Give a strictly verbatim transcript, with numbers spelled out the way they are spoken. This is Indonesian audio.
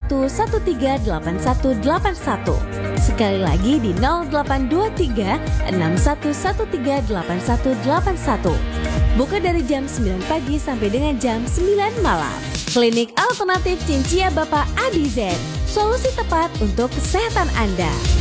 satu satu tiga delapan satu delapan satu. Sekali lagi di nol delapan dua tiga enam satu satu tiga delapan satu delapan satu. Buka dari jam sembilan pagi sampai dengan jam sembilan malam. Klinik Alternatif Cincia Bapak Adi Zen, solusi tepat untuk kesehatan Anda.